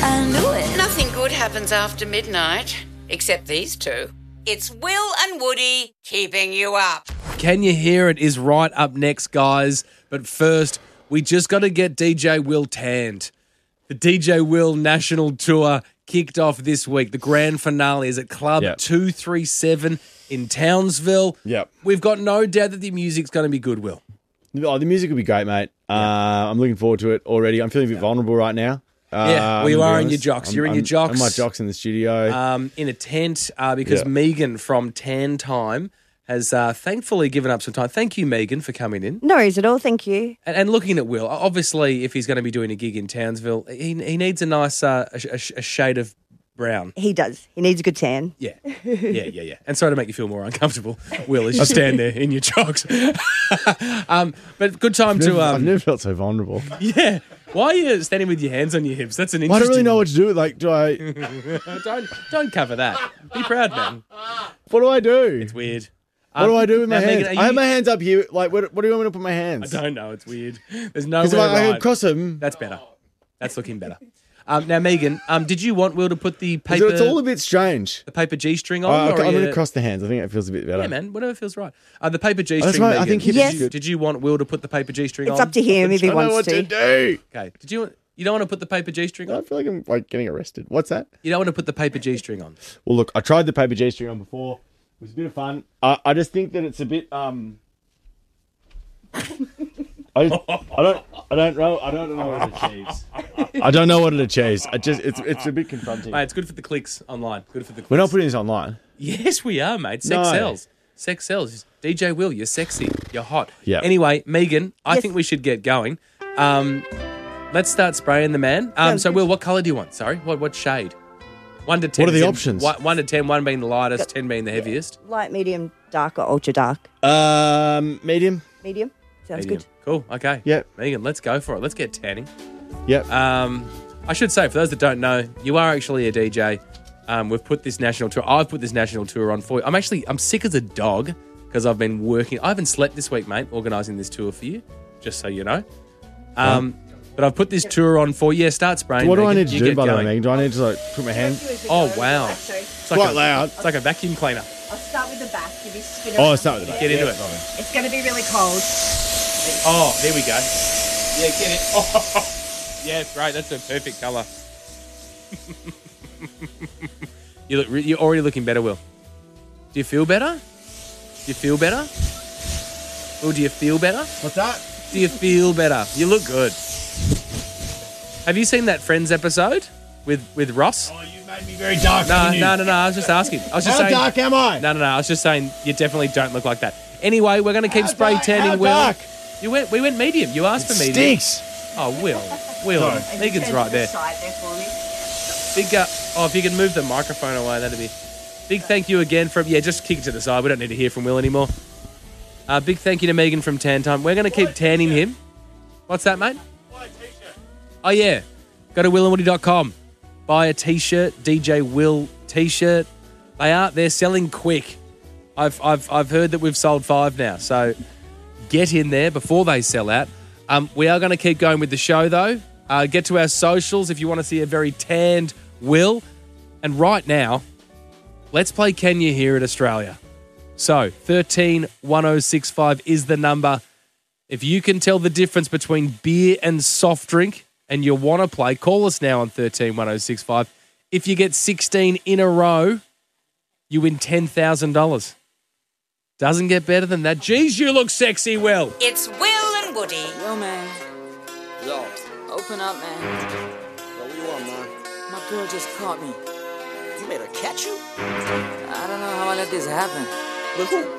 I knew it. Nothing good happens after midnight, except these two. It's Will and Woody keeping you up. Can You Hear It is right up next, guys. But first, we just got to get DJ Will tanned. The DJ Will National Tour kicked off this week. The grand finale is at Club 237 in Townsville. Yep. We've got no doubt that the music's going to be good, Will. Oh, the music will be great, mate. I'm looking forward to it already. I'm feeling a bit vulnerable right now. Well, you are in your jocks. You're in your jocks. I'm my jocks in the studio. In a tent because Megan from Tan Time has thankfully given up some time. Thank you, Megan, for coming in. No worries at all, thank you. And looking at Will, obviously, if he's going to be doing a gig in Townsville, he needs a nice a shade of brown. He does. He needs a good tan. Yeah. And sorry to make you feel more uncomfortable, Will, as you stand there in your jocks. But good time I've never felt so vulnerable. Yeah. Why are you standing with your hands on your hips? That's an interesting... I don't really know what to do. Like, do I... Don't cover that. Be proud, man. What do I do? It's weird. What do I do with my hands? Megan, I have my hands up here. Like, what do you want me to put my hands? I don't know. It's weird. There's no Because way I right. cross them. That's better. That's looking better. Now, Megan, did you want Will to put the paper... It's all a bit strange. The paper G-string on? I'm going to cross the hands. I think that feels a bit better. Yeah, man. Whatever feels right. The paper G-string, right. Megan, I think did you want Will to put the paper G-string on? It's up to him if he wants what to do. Okay. You don't want to put the paper G-string on? I feel like I'm getting arrested. What's that? You don't want to put the paper G-string on? Well, look, I tried the paper G-string on before. It was a bit of fun. I just think that it's a bit I don't know what it achieves. I don't know what it achieves. It's a bit confronting. Mate, it's good for the clicks online. Good for the clicks. We're not putting this online. Yes, we are, mate. Sex No. sells. Sex sells. DJ Will, you're sexy. You're hot. Yeah. Anyway, Megan, I Yes. think we should get going. Let's start spraying the man. So, Will, what colour do you want? Sorry, what shade? 1 to 10. What are the options? 1 to 10, 1 being the lightest, 10 being the heaviest. Light, medium, dark, or ultra dark? Medium. Medium? Sounds Medium. good. Cool. Okay. Yep. Megan, let's go for it. Let's get tanning. Yep. I should say, for those that don't know, you are actually a DJ. We've put this national tour. I've put this national tour on for you. I'm sick as a dog because I've been working. I haven't slept this week, mate, organising this tour for you, just so you know. But I've put this tour on for you. Yeah, start spraying. What do I Megan. need to You do, get by the way, going. Megan? Do I need to put my hand? Oh, wow. It's Quite loud. It's like a vacuum cleaner. I'll start with the back. Give you spin Oh, start with the back. Get into it. It's going to be really cold. Oh, there we go. Yeah, get it. Oh, yeah, great. That's a perfect colour. You're already looking better, Will. Do you feel better? Do you feel better? Will, do you feel better? What's that? Do you feel better? You look good. Have you seen that Friends episode with Ross? Oh, you made me very dark. No. I was just asking. I was just How saying. dark am I? No. I was just saying you definitely don't look like that. Anyway, we're going to keep spray tanning How Will. dark? We went medium. You asked for medium. Stinks. Oh, Will. Megan's right there. Big. If you can move the microphone away, that'd be. Big thank you again from. Yeah, just kick it to the side. We don't need to hear from Will anymore. Big thank you to Megan from Tan Time. We're going to keep tanning him. What's that, mate? Buy a t-shirt. Oh, yeah. Go to willandwoody.com. Buy a t-shirt, DJ Will t-shirt. They're selling quick. I've heard that we've sold 5 now, so get in there before they sell out. We are going to keep going with the show, though. Get to our socials if you want to see a very tanned Will. And right now, let's play Can You Hear It Australia. So, 131065 is the number. If you can tell the difference between beer and soft drink and you want to play, call us now on 131065. If you get 16 in a row, you win $10,000. Doesn't get better than that. Geez, you look sexy, Will. It's Will and Woody. Yo, man. Yo, Open up, man. what you want, man? My girl just caught me. You made her catch you? I don't know how I let this happen. But who?